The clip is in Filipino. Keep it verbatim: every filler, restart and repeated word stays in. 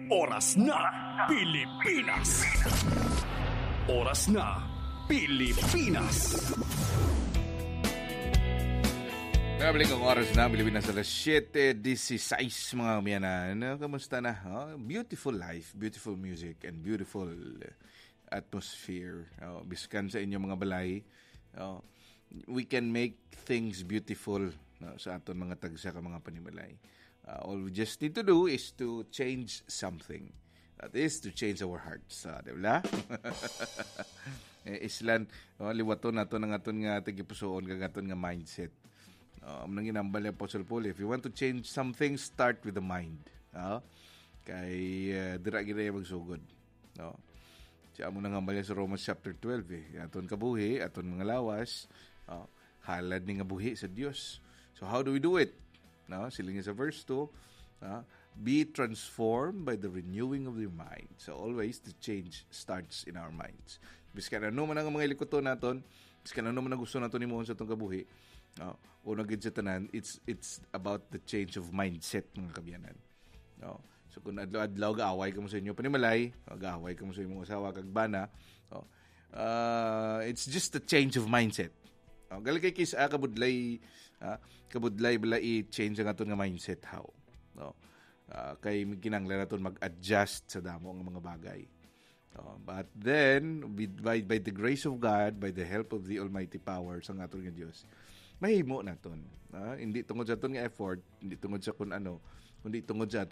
Oras na Pilipinas. Oras na Pilipinas. Nabalik ang oras na Pilipinas alas siyete dieciséis mga miyanan. Kamusta na? Oh, beautiful life, beautiful music, and beautiful atmosphere. Oh, biskan sa inyong mga balay. Oh, we can make things beautiful no, sa aton mga tagsa ka mga panimalay. Uh, all we just need to do is to change something. That is to change our hearts. Uh, diba? eh, islan, oh, liwaton nato ng aton nga tigipusoon kag aton nga mindset. Um, nang ginambal ni Apostle Paul, if you want to change something, start with the mind. Uh, kay uh, dira gina magsugod. No? Siya mo nang ngambal sa Romans chapter twelve. Eh. Aton kabuhi, aton mga lawas, uh, halad ni nga buhi sa Dios. So how do we do it? No, silingi sa verse two, uh, be transformed by the renewing of your mind. So always the change starts in our minds. Biskan ano man ang mga likoton naton, biskan ano man ang gusto naton imong sa tong kabuhi. No, una gid sa tanan, it's it's about the change of mindset mga kabyanan. No. So kung adlaw-adlaw gaaway ka mo sa inyo panimalay, gaaway ka mo sa imong asawa kag bana, no. Uh, it's just a change of mindset. Oh, gali kay kis ah, kabudlay ah, kabudlay bala i-change ang aton nga mindset how. No. Uh, kay kinanglan naton mag-adjust sa damo nga mga bagay. Oh, but then by, by the grace of God, by the help of the almighty power sa aton nga Dios, mahimo naton. Ah, hindi tungod sa aton nga effort, hindi tungod sa kun ano, kundi tungod sa